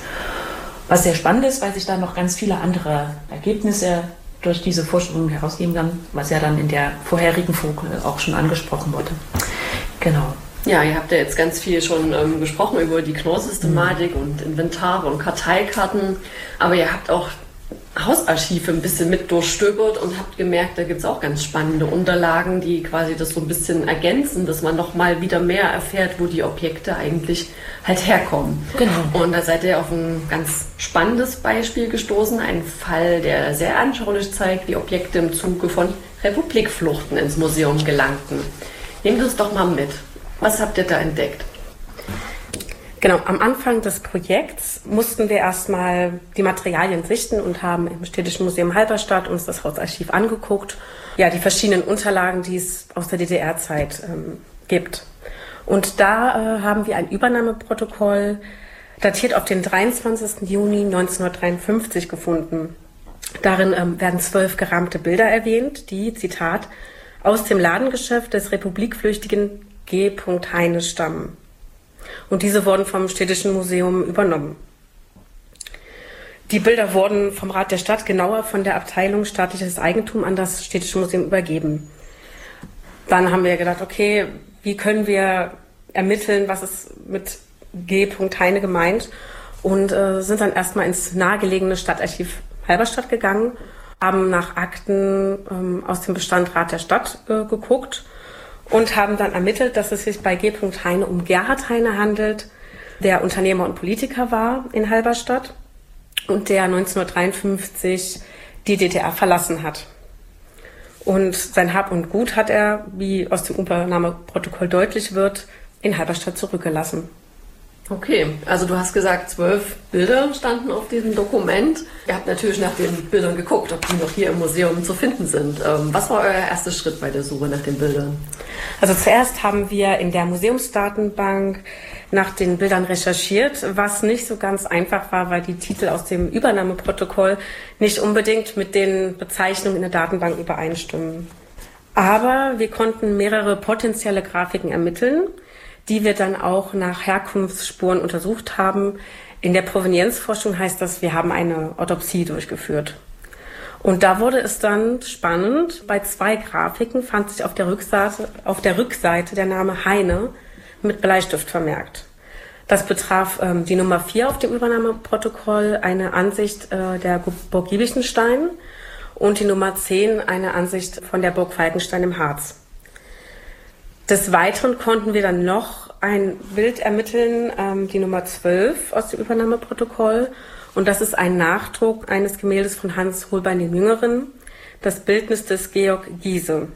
Was sehr spannend ist, weil sich da noch ganz viele andere Ergebnisse durch diese Forschung herausgeben kann, was ja dann in der vorherigen Folge auch schon angesprochen wurde. Genau. Ja, ihr habt ja jetzt ganz viel schon gesprochen über die Knorrsystematik und Inventare und Karteikarten, aber ihr habt auch Hausarchive ein bisschen mit durchstöbert und habt gemerkt, da gibt es auch ganz spannende Unterlagen, die quasi das so ein bisschen ergänzen, dass man noch mal wieder mehr erfährt, wo die Objekte eigentlich halt herkommen. Genau. Und da seid ihr auf ein ganz spannendes Beispiel gestoßen, ein Fall, der sehr anschaulich zeigt, wie Objekte im Zuge von Republikfluchten ins Museum gelangten. Nehmt uns doch mal mit. Was habt ihr da entdeckt? Genau, am Anfang des Projekts mussten wir erstmal die Materialien sichten und haben im Städtischen Museum Halberstadt uns das Hausarchiv angeguckt. Ja, die verschiedenen Unterlagen, die es aus der DDR-Zeit gibt. Und da haben wir ein Übernahmeprotokoll datiert auf den 23. Juni 1953 gefunden. Darin werden 12 gerahmte Bilder erwähnt, die, Zitat, aus dem Ladengeschäft des Republikflüchtigen G. Heine stammen. Und diese wurden vom Städtischen Museum übernommen. Die Bilder wurden vom Rat der Stadt, genauer von der Abteilung Staatliches Eigentum, an das Städtische Museum übergeben. Dann haben wir gedacht, okay, wie können wir ermitteln, was ist mit G. Heine gemeint? Und sind dann erstmal ins nahegelegene Stadtarchiv Halberstadt gegangen, haben nach Akten aus dem Bestand Rat der Stadt geguckt und haben dann ermittelt, dass es sich bei G. Heine um Gerhard Heine handelt, der Unternehmer und Politiker war in Halberstadt und der 1953 die DDR verlassen hat. Und sein Hab und Gut hat er, wie aus dem Übernahmeprotokoll deutlich wird, in Halberstadt zurückgelassen. Okay, also du hast gesagt, 12 Bilder standen auf diesem Dokument. Ihr habt natürlich nach den Bildern geguckt, ob die noch hier im Museum zu finden sind. Was war euer erster Schritt bei der Suche nach den Bildern? Also zuerst haben wir in der Museumsdatenbank nach den Bildern recherchiert, was nicht so ganz einfach war, weil die Titel aus dem Übernahmeprotokoll nicht unbedingt mit den Bezeichnungen in der Datenbank übereinstimmen. Aber wir konnten mehrere potenzielle Grafiken ermitteln, die wir dann auch nach Herkunftsspuren untersucht haben. In der Provenienzforschung heißt das, wir haben eine Autopsie durchgeführt. Und da wurde es dann spannend. Bei 2 Grafiken fand sich auf der Rückseite der Name Heine mit Bleistift vermerkt. Das betraf die Nummer 4 auf dem Übernahmeprotokoll, eine Ansicht der Burg Giebichenstein, und die Nummer 10, eine Ansicht von der Burg Falkenstein im Harz. Des Weiteren konnten wir dann noch ein Bild ermitteln, die Nummer 12 aus dem Übernahmeprotokoll. Und das ist ein Nachdruck eines Gemäldes von Hans Holbein dem Jüngeren, das Bildnis des Georg Giese,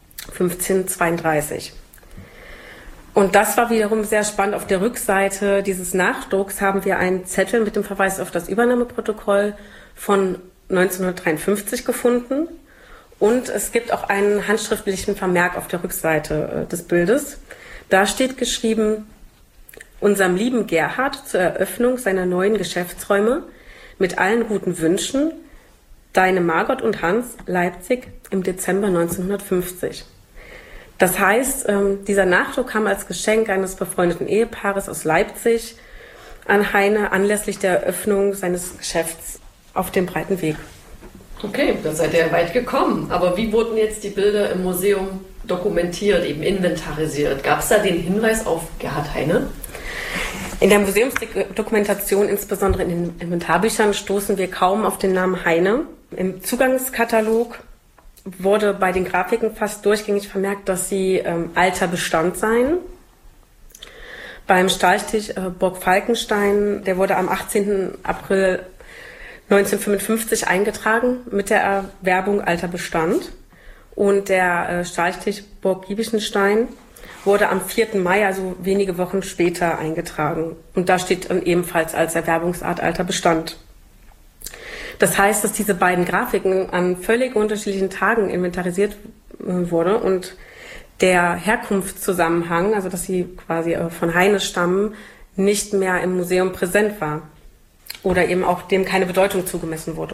1532. Und das war wiederum sehr spannend. Auf der Rückseite dieses Nachdrucks haben wir einen Zettel mit dem Verweis auf das Übernahmeprotokoll von 1953 gefunden. Und es gibt auch einen handschriftlichen Vermerk auf der Rückseite des Bildes. Da steht geschrieben: Unserem lieben Gerhard zur Eröffnung seiner neuen Geschäftsräume mit allen guten Wünschen, deine Margot und Hans, Leipzig im Dezember 1950. Das heißt, dieser Nachdruck kam als Geschenk eines befreundeten Ehepaares aus Leipzig an Heine anlässlich der Eröffnung seines Geschäfts auf dem Breiten Weg. Okay, da seid ihr weit gekommen. Aber wie wurden jetzt die Bilder im Museum dokumentiert, eben inventarisiert? Gab es da den Hinweis auf Gerhard Heine? In der Museumsdokumentation, insbesondere in den Inventarbüchern, stoßen wir kaum auf den Namen Heine. Im Zugangskatalog wurde bei den Grafiken fast durchgängig vermerkt, dass sie alter Bestand seien. Beim Stahlstich Burg Falkenstein, der wurde am 18. April 1955 eingetragen mit der Erwerbung alter Bestand. Und der Stahlstich Burg Giebichenstein wurde am 4. Mai, also wenige Wochen später, eingetragen. Und da steht dann ebenfalls als Erwerbungsart alter Bestand. Das heißt, dass diese beiden Grafiken an völlig unterschiedlichen Tagen inventarisiert wurde und der Herkunftszusammenhang, also dass sie quasi von Heine stammen, nicht mehr im Museum präsent war. Oder eben auch dem keine Bedeutung zugemessen wurde.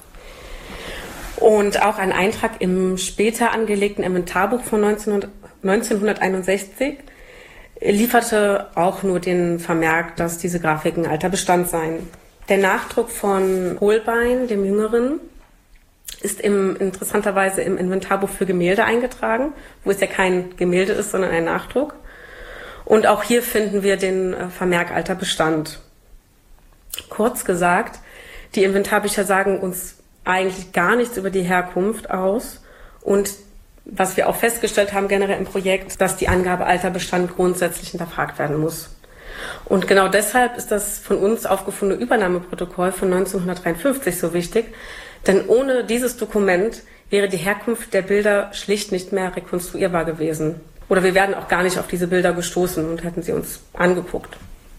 Und auch ein Eintrag im später angelegten Inventarbuch von 1961 lieferte auch nur den Vermerk, dass diese Grafiken alter Bestand seien. Der Nachdruck von Holbein, dem Jüngeren, ist interessanterweise im Inventarbuch für Gemälde eingetragen, wo es ja kein Gemälde ist, sondern ein Nachdruck. Und auch hier finden wir den Vermerk alter Bestand. Kurz gesagt, die Inventarbücher sagen uns eigentlich gar nichts über die Herkunft aus und was wir auch festgestellt haben generell im Projekt, dass die Angabe alter Bestand grundsätzlich hinterfragt werden muss. Und genau deshalb ist das von uns aufgefundene Übernahmeprotokoll von 1953 so wichtig, denn ohne dieses Dokument wäre die Herkunft der Bilder schlicht nicht mehr rekonstruierbar gewesen. Oder wir wären auch gar nicht auf diese Bilder gestoßen und hätten sie uns angeguckt.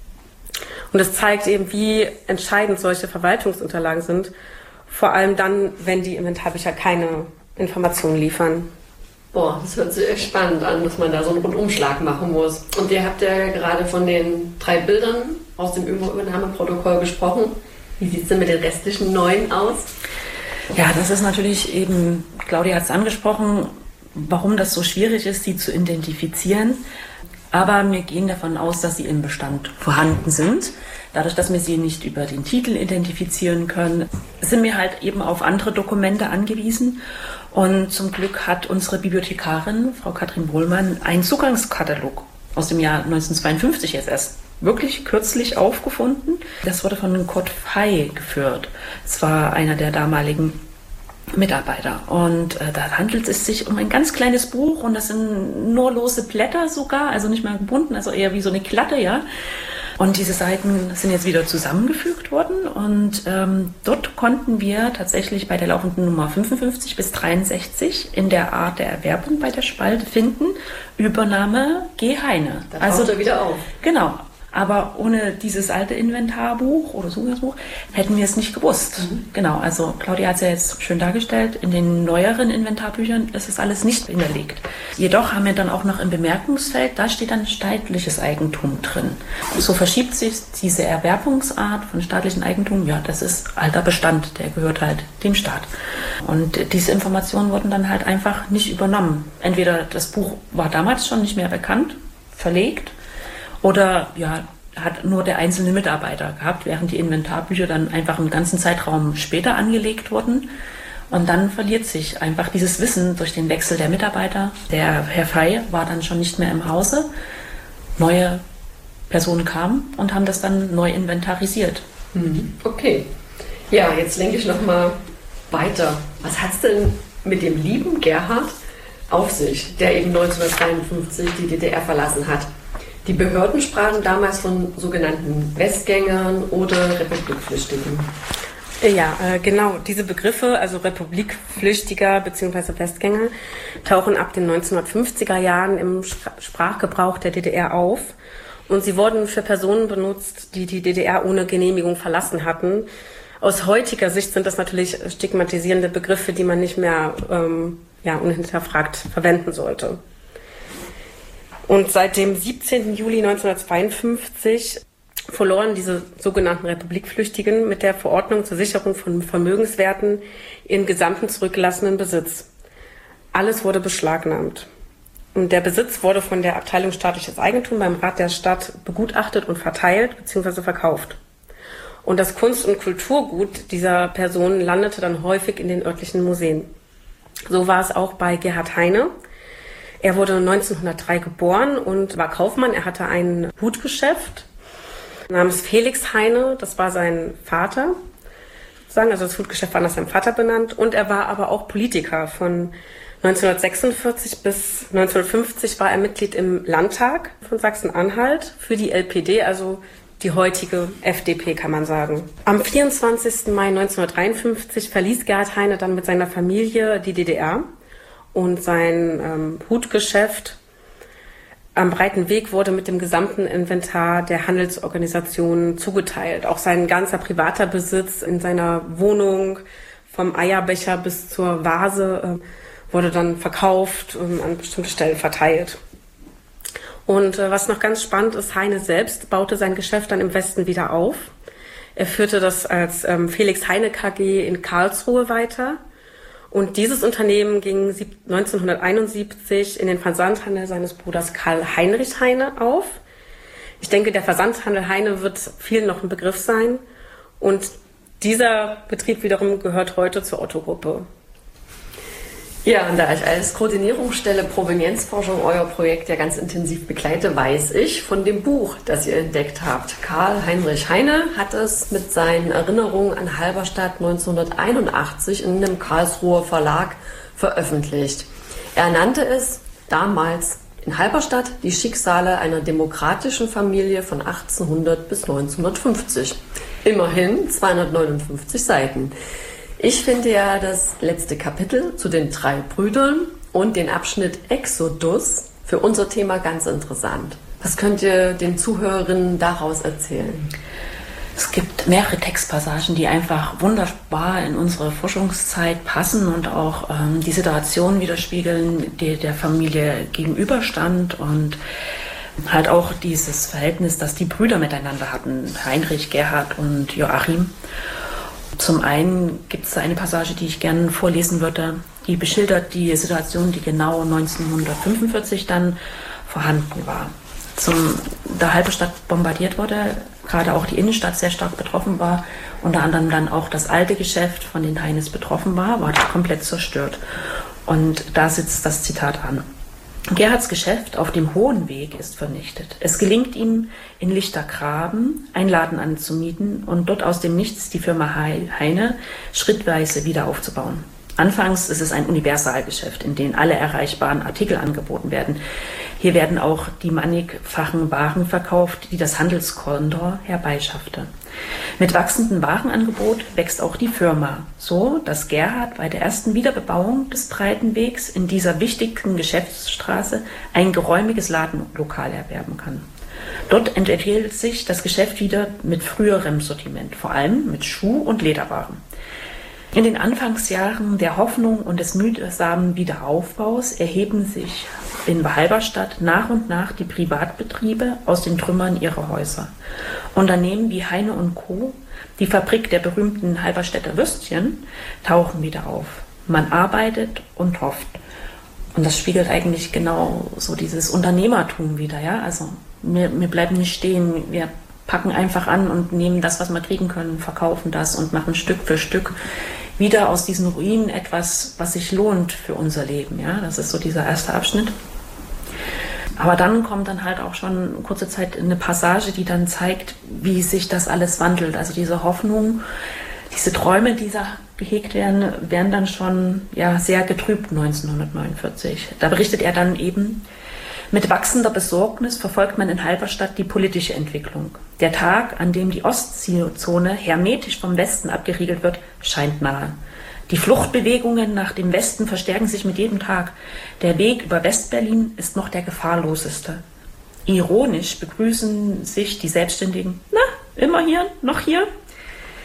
Und es zeigt eben, wie entscheidend solche Verwaltungsunterlagen sind, vor allem dann, wenn die Inventarbücher keine Informationen liefern. Boah, das hört sich echt spannend an, dass man da so einen Rundumschlag machen muss. Und ihr habt ja gerade von den 3 Bildern aus dem Übernahmeprotokoll gesprochen. Wie sieht es denn mit den restlichen 9 aus? Ja, das ist natürlich eben, Claudia hat es angesprochen, warum das so schwierig ist, sie zu identifizieren. Aber wir gehen davon aus, dass sie im Bestand vorhanden sind. Dadurch, dass wir sie nicht über den Titel identifizieren können, sind wir halt eben auf andere Dokumente angewiesen. Und zum Glück hat unsere Bibliothekarin, Frau Katrin Bohlmann, einen Zugangskatalog aus dem Jahr 1952 jetzt erst wirklich kürzlich aufgefunden. Das wurde von Kurt Fey geführt. Es war einer der damaligen Mitarbeiter. Und da handelt es sich um ein ganz kleines Buch und das sind nur lose Blätter sogar, also nicht mal gebunden, also eher wie so eine Klatte, ja. Und diese Seiten sind jetzt wieder zusammengefügt worden und dort konnten wir tatsächlich bei der laufenden Nummer 55 bis 63 in der Art der Erwerbung bei der Spalte finden, Übernahme G. Heine. Da taucht er wieder auf. Genau. Aber ohne dieses alte Inventarbuch oder Zugangsbuch hätten wir es nicht gewusst. Genau, also Claudia hat es ja jetzt schön dargestellt, in den neueren Inventarbüchern ist es alles nicht hinterlegt. Jedoch haben wir dann auch noch im Bemerkungsfeld, da steht dann staatliches Eigentum drin. So verschiebt sich diese Erwerbungsart von staatlichem Eigentum, ja, das ist alter Bestand, der gehört halt dem Staat. Und diese Informationen wurden dann halt einfach nicht übernommen. Entweder das Buch war damals schon nicht mehr bekannt, verlegt, oder ja, hat nur der einzelne Mitarbeiter gehabt, während die Inventarbücher dann einfach einen ganzen Zeitraum später angelegt wurden. Und dann verliert sich einfach dieses Wissen durch den Wechsel der Mitarbeiter. Der Herr Fey war dann schon nicht mehr im Hause. Neue Personen kamen und haben das dann neu inventarisiert. Okay. Ja, jetzt lenke ich nochmal weiter. Was hat es denn mit dem lieben Gerhard auf sich, der eben 1953 die DDR verlassen hat? Die Behörden sprachen damals von sogenannten Westgängern oder Republikflüchtigen. Ja, genau. Diese Begriffe, also Republikflüchtiger bzw. Westgänger, tauchen ab den 1950er Jahren im Sprachgebrauch der DDR auf. Und sie wurden für Personen benutzt, die die DDR ohne Genehmigung verlassen hatten. Aus heutiger Sicht sind das natürlich stigmatisierende Begriffe, die man nicht mehr unhinterfragt verwenden sollte. Und seit dem 17. Juli 1952 verloren diese sogenannten Republikflüchtigen mit der Verordnung zur Sicherung von Vermögenswerten ihren gesamten zurückgelassenen Besitz. Alles wurde beschlagnahmt. Und der Besitz wurde von der Abteilung Staatliches Eigentum beim Rat der Stadt begutachtet und verteilt bzw. verkauft. Und das Kunst- und Kulturgut dieser Personen landete dann häufig in den örtlichen Museen. So war es auch bei Gerhard Heine. Er wurde 1903 geboren und war Kaufmann. Er hatte ein Hutgeschäft namens Felix Heine. Das war sein Vater, sozusagen. Also das Hutgeschäft war nach seinem Vater benannt. Und er war aber auch Politiker. Von 1946 bis 1950 war er Mitglied im Landtag von Sachsen-Anhalt für die LPD, also die heutige FDP, kann man sagen. Am 24. Mai 1953 verließ Gerhard Heine dann mit seiner Familie die DDR. Und sein Hutgeschäft am Breiten Weg wurde mit dem gesamten Inventar der Handelsorganisation zugeteilt. Auch sein ganzer privater Besitz in seiner Wohnung, vom Eierbecher bis zur Vase, wurde dann verkauft und an bestimmte Stellen verteilt. Und was noch ganz spannend ist, Heine selbst baute sein Geschäft dann im Westen wieder auf. Er führte das als Felix Heine KG in Karlsruhe weiter. Und dieses Unternehmen ging 1971 in den Versandhandel seines Bruders Karl Heinrich Heine auf. Ich denke, der Versandhandel Heine wird vielen noch ein Begriff sein. Und dieser Betrieb wiederum gehört heute zur Otto-Gruppe. Ja, und da ich als Koordinierungsstelle Provenienzforschung euer Projekt ja ganz intensiv begleite, weiß ich von dem Buch, das ihr entdeckt habt. Karl Heinrich Heine hat es mit seinen Erinnerungen an Halberstadt 1981 in einem Karlsruher Verlag veröffentlicht. Er nannte es damals in Halberstadt die Schicksale einer demokratischen Familie von 1800 bis 1950. Immerhin 259 Seiten. Ich finde ja das letzte Kapitel zu den 3 Brüdern und den Abschnitt Exodus für unser Thema ganz interessant. Was könnt ihr den Zuhörerinnen daraus erzählen? Es gibt mehrere Textpassagen, die einfach wunderbar in unsere Forschungszeit passen und auch die Situation widerspiegeln, die der Familie gegenüberstand und halt auch dieses Verhältnis, das die Brüder miteinander hatten, Heinrich, Gerhard und Joachim. Zum einen gibt es eine Passage, die ich gerne vorlesen würde, die beschildert die Situation, die genau 1945 dann vorhanden war. Da Halberstadt bombardiert wurde, gerade auch die Innenstadt sehr stark betroffen war, unter anderem dann auch das alte Geschäft von den Heines betroffen war das komplett zerstört. Und da sitzt das Zitat an. Gerhards Geschäft auf dem Hohen Weg ist vernichtet. Es gelingt ihm, in Lichtergraben einen Laden anzumieten und dort aus dem Nichts die Firma Heine schrittweise wieder aufzubauen. Anfangs ist es ein Universalgeschäft, in dem alle erreichbaren Artikel angeboten werden. Hier werden auch die mannigfachen Waren verkauft, die das Handelskontor herbeischaffte. Mit wachsendem Warenangebot wächst auch die Firma, so dass Gerhard bei der ersten Wiederbebauung des Breitenwegs in dieser wichtigen Geschäftsstraße ein geräumiges Ladenlokal erwerben kann. Dort entwickelt sich das Geschäft wieder mit früherem Sortiment, vor allem mit Schuh- und Lederwaren. In den Anfangsjahren der Hoffnung und des mühsamen Wiederaufbaus erheben sich in Halberstadt nach und nach die Privatbetriebe aus den Trümmern ihrer Häuser. Unternehmen wie Heine & Co., die Fabrik der berühmten Halberstädter Würstchen, tauchen wieder auf. Man arbeitet und hofft. Und das spiegelt eigentlich genau so dieses Unternehmertum wieder. Ja? Also wir bleiben nicht stehen, wir packen einfach an und nehmen das, was wir kriegen können, verkaufen das und machen Stück für Stück wieder aus diesen Ruinen etwas, was sich lohnt für unser Leben. Ja? Das ist so dieser erste Abschnitt. Aber dann kommt dann halt auch schon kurze Zeit eine Passage, die dann zeigt, wie sich das alles wandelt. Also diese Hoffnung, diese Träume, die da gehegt werden, werden dann schon sehr getrübt 1949. Da berichtet er dann eben: Mit wachsender Besorgnis verfolgt man in Halberstadt die politische Entwicklung. Der Tag, an dem die Ostseezone hermetisch vom Westen abgeriegelt wird, scheint nahe. Die Fluchtbewegungen nach dem Westen verstärken sich mit jedem Tag. Der Weg über Westberlin ist noch der gefahrloseste. Ironisch begrüßen sich die Selbstständigen: Na, immer hier, noch hier?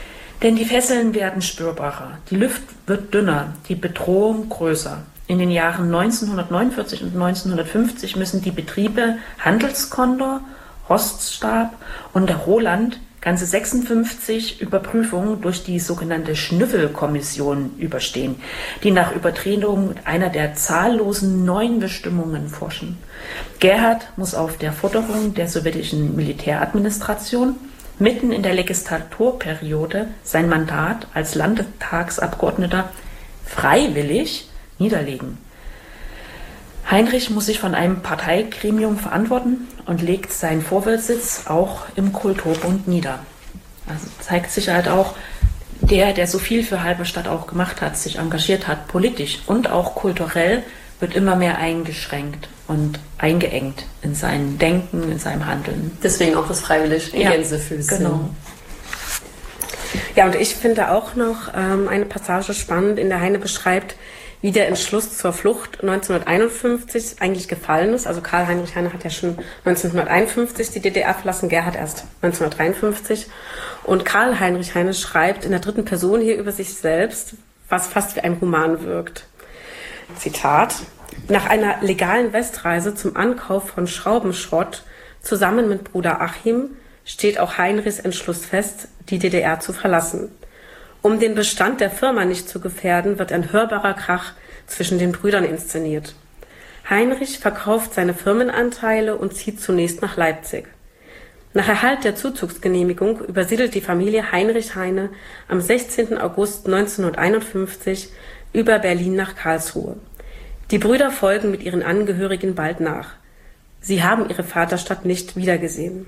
Denn die Fesseln werden spürbarer, die Luft wird dünner, die Bedrohung größer. In den Jahren 1949 und 1950 müssen die Betriebe Handelskondor, Roststab und der Roland ganze 56 Überprüfungen durch die sogenannte Schnüffelkommission überstehen, die nach Übertretung einer der zahllosen neuen Bestimmungen forschen. Gerhard muss auf der Forderung der sowjetischen Militäradministration mitten in der Legislaturperiode sein Mandat als Landtagsabgeordneter freiwillig niederlegen. Heinrich muss sich von einem Parteigremium verantworten und legt seinen Vorwärtssitz auch im Kulturbund nieder. Also zeigt sich halt auch, der so viel für Halberstadt auch gemacht hat, sich engagiert hat, politisch und auch kulturell, wird immer mehr eingeschränkt und eingeengt in seinem Denken, in seinem Handeln. Deswegen auch das freiwillig in Gänsefüßchen. Genau. Ja, und ich finde auch noch eine Passage spannend, in der Heine beschreibt, wie der Entschluss zur Flucht 1951 eigentlich gefallen ist. Also Karl-Heinrich Heine hat ja schon 1951 die DDR verlassen, Gerhard erst 1953. Und Karl-Heinrich Heine schreibt in der dritten Person hier über sich selbst, was fast wie ein Roman wirkt. Zitat: Nach einer legalen Westreise zum Ankauf von Schraubenschrott zusammen mit Bruder Achim steht auch Heinrichs Entschluss fest, die DDR zu verlassen. Um den Bestand der Firma nicht zu gefährden, wird ein hörbarer Krach zwischen den Brüdern inszeniert. Heinrich verkauft seine Firmenanteile und zieht zunächst nach Leipzig. Nach Erhalt der Zuzugsgenehmigung übersiedelt die Familie Heinrich Heine am 16. August 1951 über Berlin nach Karlsruhe. Die Brüder folgen mit ihren Angehörigen bald nach. Sie haben ihre Vaterstadt nicht wiedergesehen.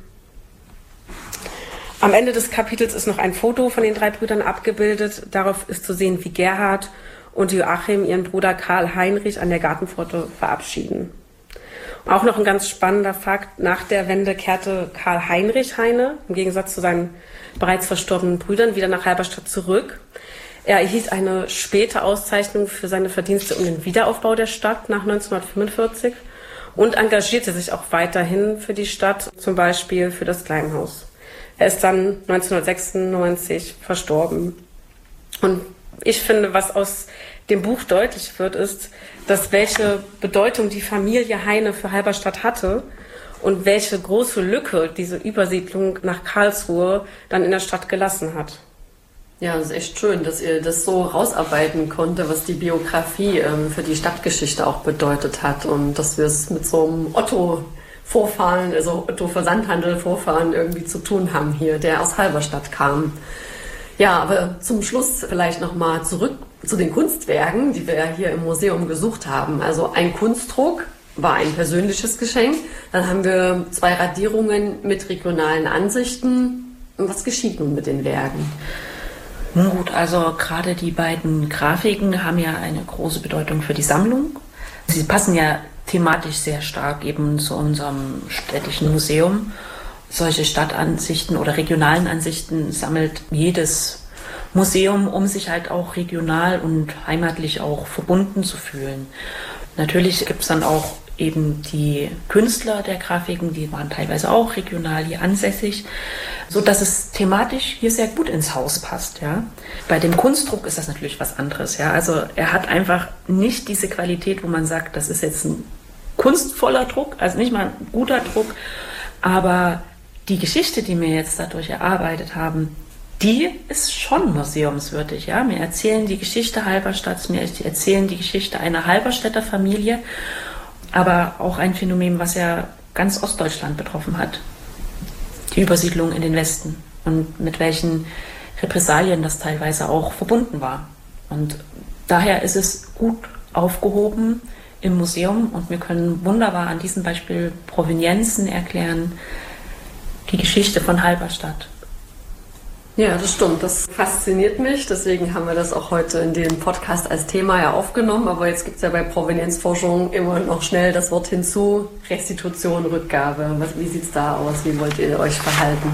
Am Ende des Kapitels ist noch ein Foto von den drei Brüdern abgebildet. Darauf ist zu sehen, wie Gerhard und Joachim ihren Bruder Karl Heinrich an der Gartenpforte verabschieden. Auch noch ein ganz spannender Fakt: Nach der Wende kehrte Karl Heinrich Heine im Gegensatz zu seinen bereits verstorbenen Brüdern wieder nach Halberstadt zurück. Er erhielt eine späte Auszeichnung für seine Verdienste um den Wiederaufbau der Stadt nach 1945 und engagierte sich auch weiterhin für die Stadt, zum Beispiel für das Kleinhaus. Er ist dann 1996 verstorben. Und ich finde, was aus dem Buch deutlich wird, ist, dass welche Bedeutung die Familie Heine für Halberstadt hatte und welche große Lücke diese Übersiedlung nach Karlsruhe dann in der Stadt gelassen hat. Ja, das ist echt schön, dass ihr das so rausarbeiten konnte, was die Biografie für die Stadtgeschichte auch bedeutet hat und dass wir es mit so einem Otto-Vorfahren, also Otto-Versandhandel-Vorfahren irgendwie zu tun haben hier, der aus Halberstadt kam. Ja, aber zum Schluss vielleicht nochmal zurück zu den Kunstwerken, die wir hier im Museum gesucht haben. Also ein Kunstdruck war ein persönliches Geschenk. Dann haben wir 2 Radierungen mit regionalen Ansichten. Und was geschieht nun mit den Werken? Nun gut, also gerade die beiden Grafiken haben ja eine große Bedeutung für die Sammlung. Sie passen ja thematisch sehr stark eben zu unserem städtischen Museum. Solche Stadtansichten oder regionalen Ansichten sammelt jedes Museum, um sich halt auch regional und heimatlich auch verbunden zu fühlen. Natürlich gibt es dann auch eben die Künstler der Grafiken, die waren teilweise auch regional hier ansässig, so dass es thematisch hier sehr gut ins Haus passt, ja. Bei dem Kunstdruck ist das natürlich was anderes, ja. Also er hat einfach nicht diese Qualität, wo man sagt, das ist jetzt ein kunstvoller Druck, also nicht mal ein guter Druck, aber die Geschichte, die wir jetzt dadurch erarbeitet haben, die ist schon museumswürdig, ja. Wir erzählen die Geschichte Halberstadts, wir erzählen die Geschichte einer Halberstädter Familie, aber auch ein Phänomen, was ja ganz Ostdeutschland betroffen hat. Die Übersiedlung in den Westen und mit welchen Repressalien das teilweise auch verbunden war. Und daher ist es gut aufgehoben im Museum und wir können wunderbar an diesem Beispiel Provenienzen erklären, die Geschichte von Halberstadt. Ja, das stimmt. Das fasziniert mich. Deswegen haben wir das auch heute in dem Podcast als Thema ja aufgenommen. Aber jetzt gibt es ja bei Provenienzforschung immer noch schnell das Wort hinzu: Restitution, Rückgabe. Wie sieht es da aus? Wie wollt ihr euch verhalten?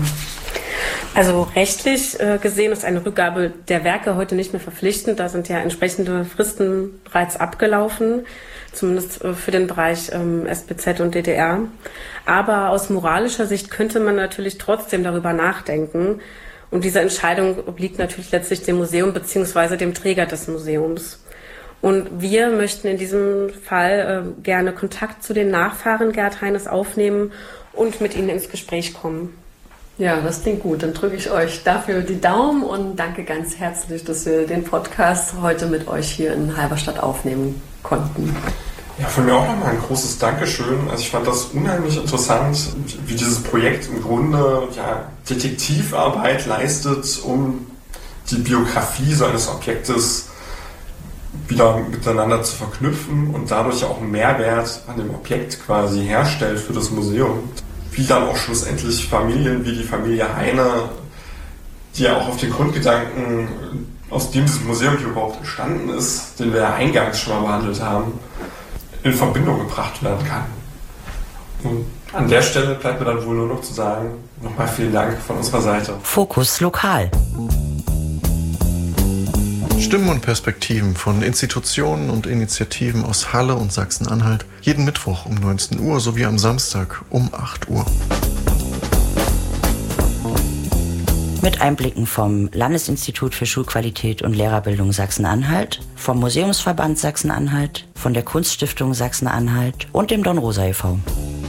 Also rechtlich gesehen ist eine Rückgabe der Werke heute nicht mehr verpflichtend. Da sind ja entsprechende Fristen bereits abgelaufen, zumindest für den Bereich SBZ und DDR. Aber aus moralischer Sicht könnte man natürlich trotzdem darüber nachdenken. Und diese Entscheidung obliegt natürlich letztlich dem Museum bzw. dem Träger des Museums. Und wir möchten in diesem Fall gerne Kontakt zu den Nachfahren Gerd Heines aufnehmen und mit ihnen ins Gespräch kommen. Ja, das klingt gut. Dann drücke ich euch dafür die Daumen und danke ganz herzlich, dass wir den Podcast heute mit euch hier in Halberstadt aufnehmen konnten. Ja, von mir auch nochmal ein großes Dankeschön. Also ich fand das unheimlich interessant, wie dieses Projekt im Grunde Detektivarbeit leistet, um die Biografie so eines Objektes wieder miteinander zu verknüpfen und dadurch auch einen Mehrwert an dem Objekt quasi herstellt für das Museum. Wie dann auch schlussendlich Familien wie die Familie Heine, die ja auch auf den Grundgedanken, aus dem dieses Museum hier überhaupt entstanden ist, den wir ja eingangs schon mal behandelt haben, in Verbindung gebracht werden kann. Und an der Stelle bleibt mir dann wohl nur noch zu sagen, nochmal vielen Dank von unserer Seite. Fokus Lokal. Stimmen und Perspektiven von Institutionen und Initiativen aus Halle und Sachsen-Anhalt jeden Mittwoch um 19 Uhr sowie am Samstag um 8 Uhr. Mit Einblicken vom Landesinstitut für Schulqualität und Lehrerbildung Sachsen-Anhalt, vom Museumsverband Sachsen-Anhalt, von der Kunststiftung Sachsen-Anhalt und dem Dornrosa e.V.